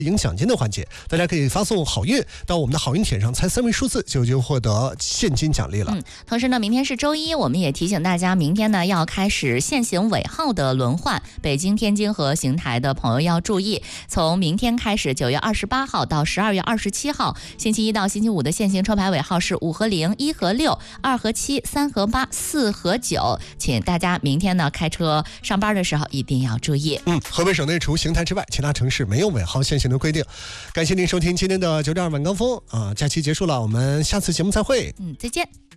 赢奖金的环节，大家可以发送好运到我们的好运帖上，才3位数字就获得现金奖励了。 同时呢，明天是周一，我们也提醒大家，明天呢要开始限行尾号的轮换，北京、天津和邢台的朋友要注意，从明天开始9月28号到12月27号，星期一到星期五的限行车牌尾号是5和0、1和6、2和7、3和8、4和9，请大家明天呢开车上班的时候一定要注意。 河北省内除邢台之外，其他城市没有尾号限行的规定。感谢您收听今天的9点2晚高峰假期结束了，我们下次节目再会。 再见。